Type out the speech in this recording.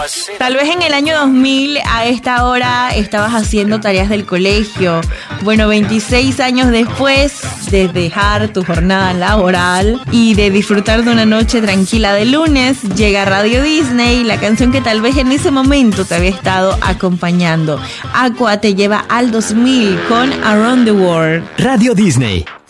Tal vez en el año 2000 a esta hora estabas haciendo tareas del colegio. Bueno, 26 años después de dejar tu jornada laboral y de disfrutar de una noche tranquila de lunes, llega Radio Disney, la canción que tal vez en ese momento te había estado acompañando. Aqua te lleva al 2000 con Around the World. Radio Disney.